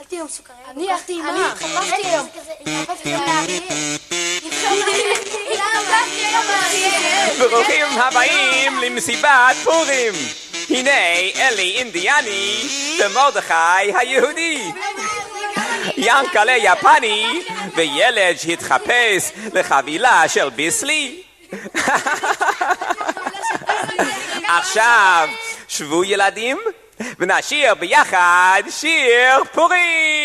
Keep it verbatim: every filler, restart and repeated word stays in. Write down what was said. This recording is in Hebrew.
אכלתי היום סוכריה. אני הלכתי עם מה? התחפשתי היום. התחפשתי היום לאריה. ברוכים הבאים למסיבת פורים. הנה אלי אינדיאני ומרדכי היהודי. ינקלה יפני וילד שהתחפש לחבילה של ביסלי. עכשיו שבו ילדים ונשיר ביחד שיר פורים.